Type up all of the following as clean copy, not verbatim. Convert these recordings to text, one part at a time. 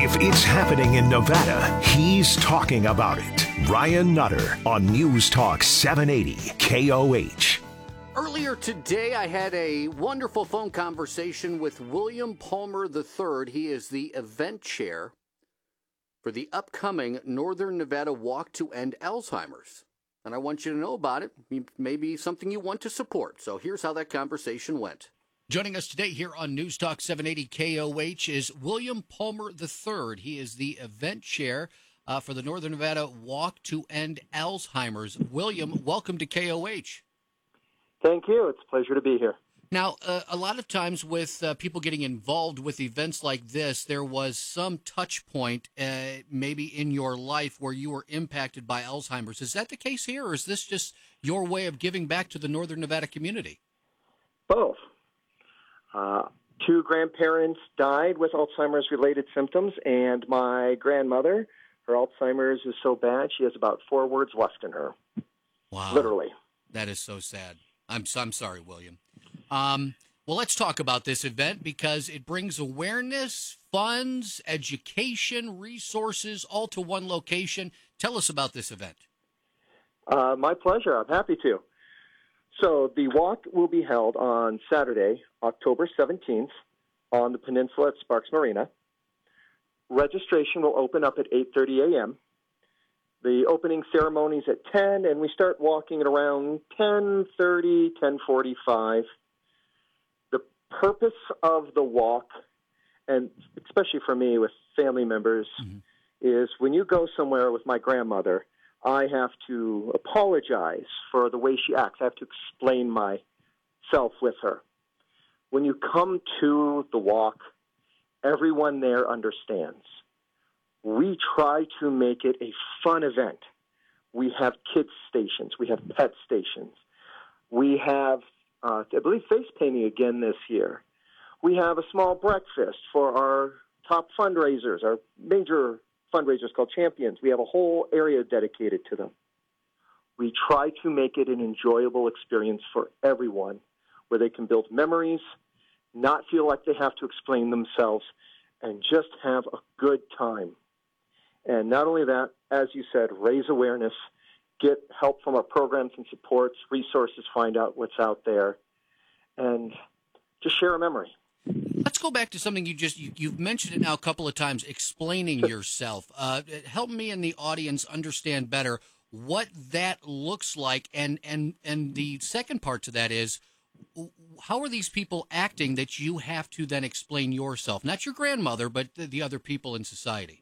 If it's happening in Nevada, he's talking about it. Ryan Nutter on News Talk 780 KOH. Earlier today, I had a wonderful phone conversation with William Palmer III. He is the event chair for the upcoming Northern Nevada Walk to End Alzheimer's. And I want you to know about it. It may be something you want to support. So here's how that conversation went. Joining us today here on News Talk 780 KOH is William Palmer III. He is the event chair for the Northern Nevada Walk to End Alzheimer's. William, welcome to KOH. Thank you. It's a pleasure to be here. Now, a lot of times with people getting involved with events like this, there was some touch point maybe in your life where you were impacted by Alzheimer's. Is that the case here, or is this just your way of giving back to the Northern Nevada community? Both. Two grandparents died with Alzheimer's-related symptoms, and my grandmother, her Alzheimer's is so bad she has about 4 words left in her. Wow. Literally. That is so sad. I'm sorry, William. Well, let's talk about this event because it brings awareness, funds, education, resources, all to one location. Tell us about this event. My pleasure. I'm happy to. So the walk will be held on Saturday, October 17th, on the peninsula at Sparks Marina. Registration will open up at 8:30 a.m. The opening ceremony is at 10, and we start walking at around 10:30, 10:45. The purpose of the walk, and especially for me with family members, is when you go somewhere with my grandmother, I have to apologize for the way she acts. I have to explain myself with her. When you come to the walk, everyone there understands. We try to make it a fun event. We have kids stations. We have pet stations. We have, I believe, face painting again this year. We have a small breakfast for our top fundraisers, our major fundraisers called Champions. We have a whole area dedicated to them. We try to make it an enjoyable experience for everyone where they can build memories, not feel like they have to explain themselves, and just have a good time. And not only that, as you said, raise awareness, get help from our programs and supports, resources, find out what's out there, and just share a memory. Let's go back to something you've mentioned it now a couple of times, explaining yourself. Help me and the audience understand better what that looks like. And the second part to that is, how are these people acting that you have to then explain yourself? Not your grandmother, but the other people in society.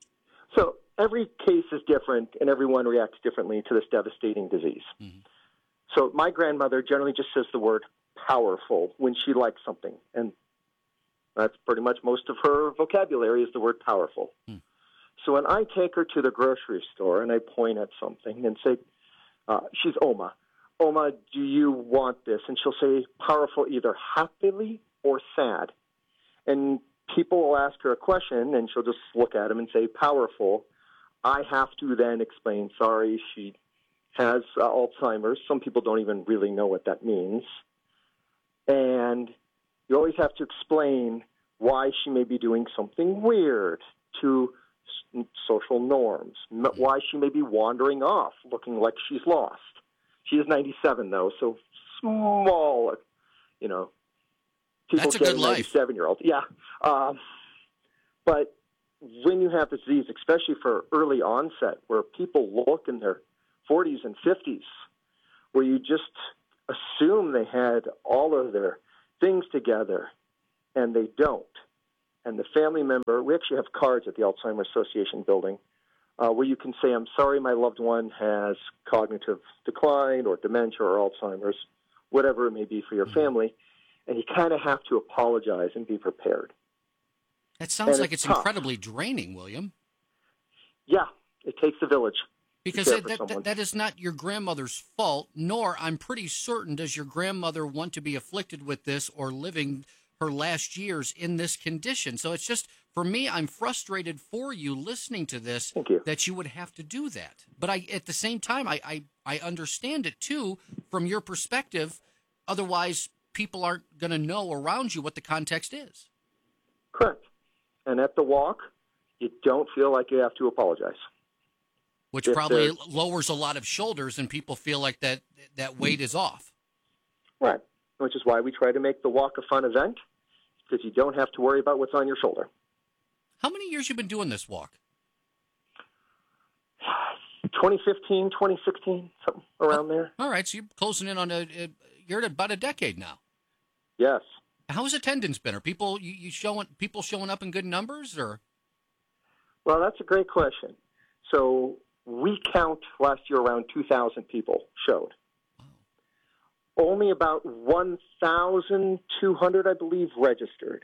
So every case is different, and everyone reacts differently to this devastating disease. Mm-hmm. So my grandmother generally just says the word powerful when she likes something, and that's pretty much most of her vocabulary is the word powerful. Mm. So when I take her to the grocery store and I point at something and say, she's Oma. Oma, do you want this? And she'll say powerful either happily or sad. And people will ask her a question, and she'll just look at him and say powerful. I have to then explain, sorry, she has Alzheimer's. Some people don't even really know what that means. And you always have to explain why she may be doing something weird to social norms, why she may be wandering off, looking like she's lost. She is 97, though, so small, people That's a get good a life. 97-year-old. Yeah. But when you have this disease, especially for early onset, where people look in their 40s and 50s, where you just assume they had all of their things together, and they don't. And the family member, we actually have cards at the Alzheimer's Association building where you can say, I'm sorry my loved one has cognitive decline or dementia or Alzheimer's, whatever it may be for your family, and you kind of have to apologize and be prepared. That sounds like it's incredibly draining, William. Yeah, it takes a village. Because that is not your grandmother's fault, nor, I'm pretty certain, does your grandmother want to be afflicted with this or living her last years in this condition. So it's just, for me, I'm frustrated for you listening to this, that you would have to do that. But at the same time, I understand it, too, from your perspective. Otherwise, people aren't going to know around you what the context is. Correct. And at the walk, you don't feel like you have to apologize. Which probably lowers a lot of shoulders, and people feel like that weight is off. Right, which is why we try to make the walk a fun event, because you don't have to worry about what's on your shoulder. How many years you been doing this walk? 2015, 2016, something around there. All right, so you're closing in on you're at about a decade now. Yes. How's attendance been? Are people showing up in good numbers, or? Well, that's a great question. So we count last year around 2,000 people showed. Wow. Only about 1,200, I believe, registered.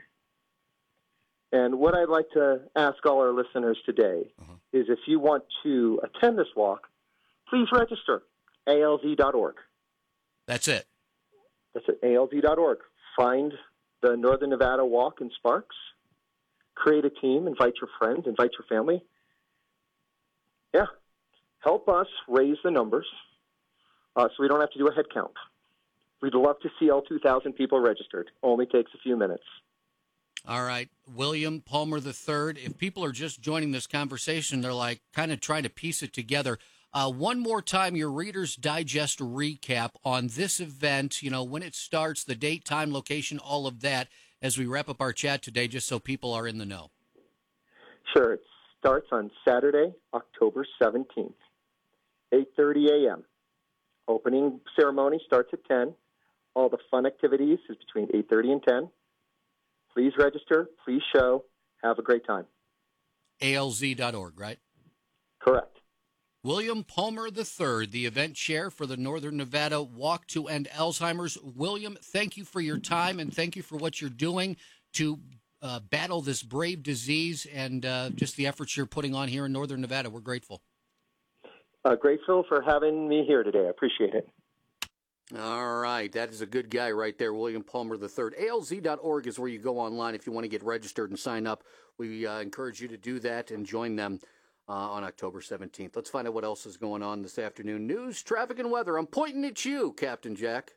And what I'd like to ask all our listeners today is if you want to attend this walk, please register, alz.org. That's it. That's at alz.org. Find the Northern Nevada Walk in Sparks. Create a team. Invite your friends. Invite your family. Yeah. Help us raise the numbers so we don't have to do a head count. We'd love to see all 2,000 people registered. Only takes a few minutes. All right. William Palmer III. If people are just joining this conversation, they're like kind of trying to piece it together. One more time, your Reader's Digest recap on this event, when it starts, the date, time, location, all of that, as we wrap up our chat today, just so people are in the know. Sure. It starts on Saturday, October 17th, 8:30 a.m. Opening ceremony starts at 10. All the fun activities is between 8:30 and 10. Please register. Please show. Have a great time. ALZ.org, right? Correct. William Palmer III, the event chair for the Northern Nevada Walk to End Alzheimer's. William, thank you for your time, and thank you for what you're doing to battle this brave disease and just the efforts you're putting on here in Northern Nevada. We're grateful. Grateful for having me here today. I appreciate it. All right. That is a good guy right there, William Palmer III. ALZ.org is where you go online if you want to get registered and sign up. We encourage you to do that and join them on October 17th. Let's find out what else is going on this afternoon. News, traffic, and weather. I'm pointing at you, Captain Jack.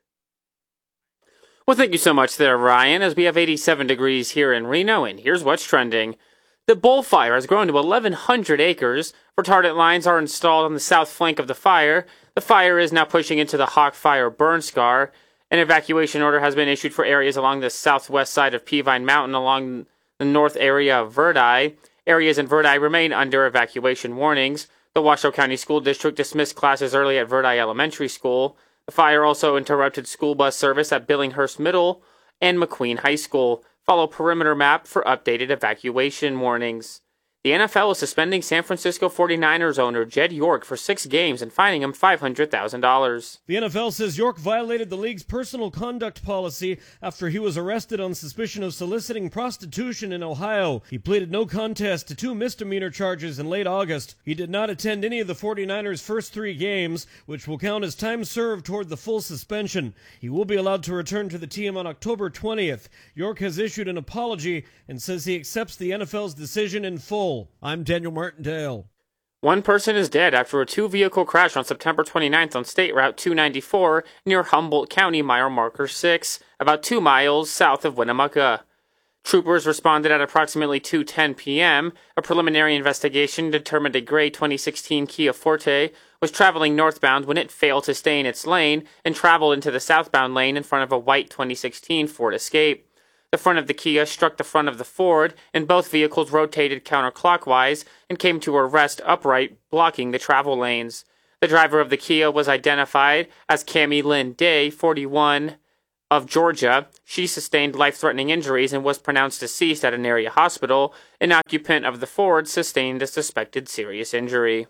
Well, thank you so much there, Ryan, as we have 87 degrees here in Reno, and here's what's trending. The bullfire has grown to 1,100 acres. Retardant lines are installed on the south flank of the fire. The fire is now pushing into the Hawk Fire burn scar. An evacuation order has been issued for areas along the southwest side of Peavine Mountain along the north area of Verdi. Areas in Verdi remain under evacuation warnings. The Washoe County School District dismissed classes early at Verdi Elementary School. The fire also interrupted school bus service at Billinghurst Middle and McQueen High School. Follow Perimeter Map for updated evacuation warnings. The NFL is suspending San Francisco 49ers owner Jed York for 6 games and fining him $500,000. The NFL says York violated the league's personal conduct policy after he was arrested on suspicion of soliciting prostitution in Ohio. He pleaded no contest to 2 misdemeanor charges in late August. He did not attend any of the 49ers' first 3 games, which will count as time served toward the full suspension. He will be allowed to return to the team on October 20th. York has issued an apology and says he accepts the NFL's decision in full. I'm Daniel Martindale. One person is dead after a 2-vehicle crash on September 29th on State Route 294 near Humboldt County Mile Marker 6, about 2 miles south of Winnemucca. Troopers responded at approximately 2:10 p.m. A preliminary investigation determined a gray 2016 Kia Forte was traveling northbound when it failed to stay in its lane and traveled into the southbound lane in front of a white 2016 Ford Escape. The front of the Kia struck the front of the Ford, and both vehicles rotated counterclockwise and came to a rest upright, blocking the travel lanes. The driver of the Kia was identified as Cammie Lynn Day, 41, of Georgia. She sustained life-threatening injuries and was pronounced deceased at an area hospital. An occupant of the Ford sustained a suspected serious injury.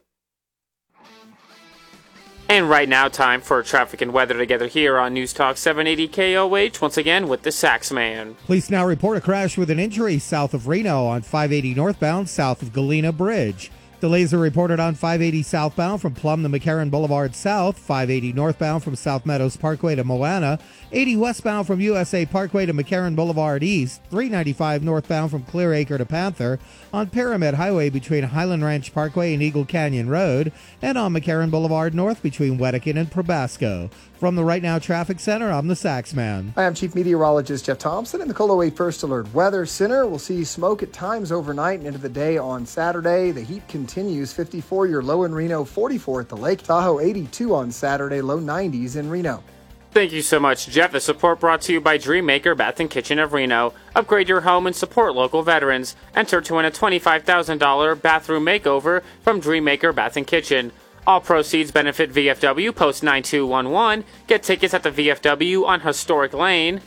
And right now, time for traffic and weather together here on News Talk 780 KOH, once again with the Saxman. Police now report a crash with an injury south of Reno on 580 northbound, south of Galena Bridge. Delays are reported on 580 southbound from Plum to McCarran Boulevard South, 580 northbound from South Meadows Parkway to Moana, 80 westbound from USA Parkway to McCarran Boulevard East, 395 northbound from Clear Acre to Panther, on Pyramid Highway between Highland Ranch Parkway and Eagle Canyon Road, and on McCarran Boulevard North between Wedekind and Probasco. From the Right Now Traffic Center, I'm the Saxman. Hi, I'm Chief Meteorologist Jeff Thompson in the KOLO 8 First Alert Weather Center. We'll see smoke at times overnight and into the day on Saturday. The heat continues. 54 your low in Reno, 44 at the lake. Tahoe 82 on Saturday, low 90s in Reno. Thank you so much, Jeff. The support brought to you by Dreammaker Bath and Kitchen of Reno. Upgrade your home and support local veterans. Enter to win a $25,000 bathroom makeover from Dreammaker Bath and Kitchen. All proceeds benefit VFW Post 9211. Get tickets at the VFW on Historic Lane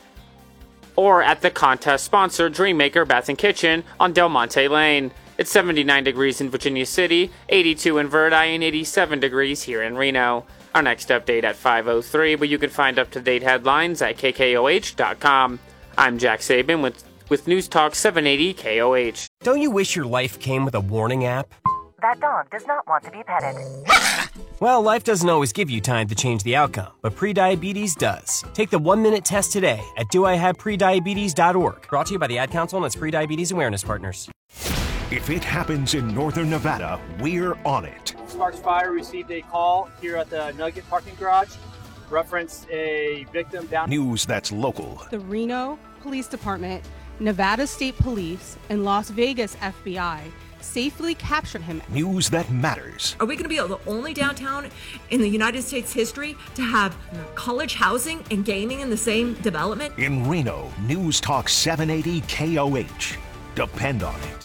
or at the contest sponsor Dreammaker Bath and Kitchen on Del Monte Lane. It's 79 degrees in Virginia City, 82 in Verdi, and 87 degrees here in Reno. Our next update at 5:03, but you can find up-to-date headlines at KKOH.com. I'm Jack Saban with News Talk 780 KOH. Don't you wish your life came with a warning app? That dog does not want to be petted. Well, life doesn't always give you time to change the outcome, but prediabetes does. Take the 1-minute test today at doihaveprediabetes.org. Brought to you by the Ad Council and its Prediabetes Awareness Partners. If it happens in Northern Nevada, we're on it. Sparks Fire received a call here at the Nugget parking garage. Referenced a victim down. News that's local. The Reno Police Department, Nevada State Police, and Las Vegas FBI safely captured him. News that matters. Are we going to be the only downtown in the United States history to have college housing and gaming in the same development? In Reno, News Talk 780 KOH. Depend on it.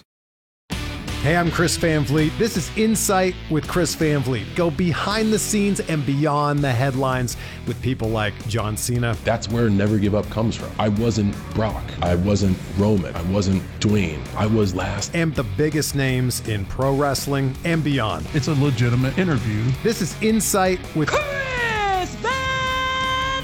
Hey, I'm Chris Van Vliet. This is Insight with Chris Van Vliet. Go behind the scenes and beyond the headlines with people like John Cena. That's where Never Give Up comes from. I wasn't Brock. I wasn't Roman. I wasn't Dwayne. I was last. And the biggest names in pro wrestling and beyond. It's a legitimate interview. This is Insight with Chris Van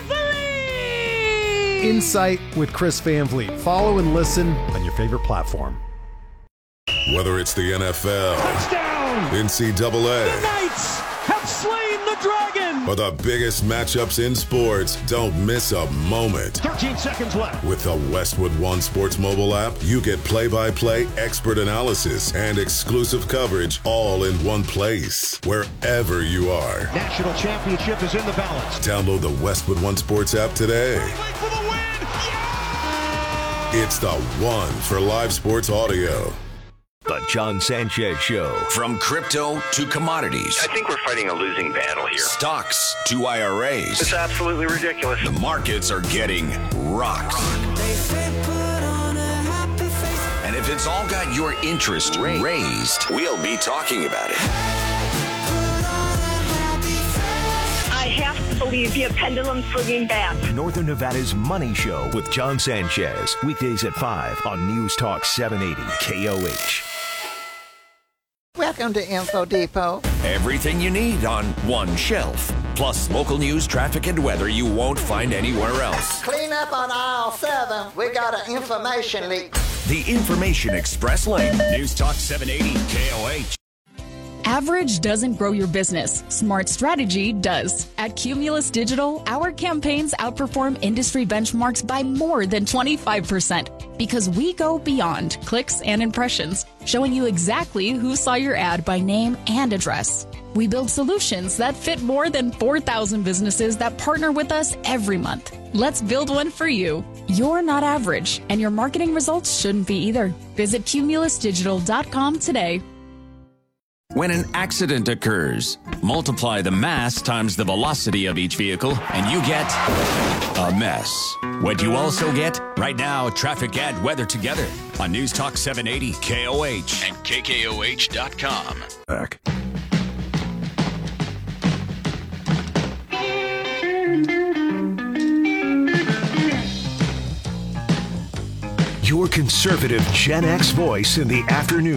Vliet. Insight with Chris Van Vliet. Follow and listen on your favorite platform. Whether it's the NFL, touchdown, NCAA, the Knights have slain the dragon, or the biggest matchups in sports, don't miss a moment. 13 seconds left. With the Westwood One Sports mobile app, you get play-by-play expert analysis and exclusive coverage all in one place, wherever you are. National championship is in the balance. Download the Westwood One Sports app today. For the win. Yeah! It's the one for live sports audio. The John Sanchez Show. From crypto to commodities. I think we're fighting a losing battle here. Stocks to IRAs. It's absolutely ridiculous. The markets are getting rocked. And if it's all got your interest raised, we'll be talking about it. I have to believe the pendulum swinging back. Northern Nevada's Money Show with John Sanchez. Weekdays at 5 on News Talk 780 KOH. Welcome to Info Depot. Everything you need on one shelf. Plus local news, traffic, and weather you won't find anywhere else. Clean up on aisle 7. We got an information leak. The Information Express Lane. News Talk 780 KOH. Average doesn't grow your business. Smart strategy does. At Cumulus Digital, our campaigns outperform industry benchmarks by more than 25% because we go beyond clicks and impressions, showing you exactly who saw your ad by name and address. We build solutions that fit more than 4,000 businesses that partner with us every month. Let's build one for you. You're not average, and your marketing results shouldn't be either. Visit cumulusdigital.com today. When an accident occurs, multiply the mass times the velocity of each vehicle, and you get a mess. What you also get? Right now, traffic and weather together on News Talk 780 KOH and KKOH.com. Back. Your conservative Gen X voice in the afternoon.